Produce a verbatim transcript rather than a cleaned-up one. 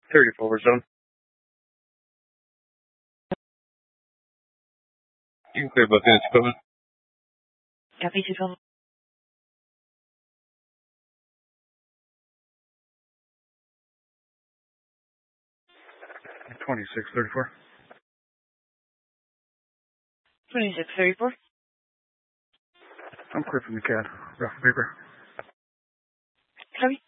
thirty forward zone. You can clear both units equipment. Copy, two twelve. twenty-six thirty-four. twenty-six thirty-four. I'm clear from the C A D. Rough paper. Copy.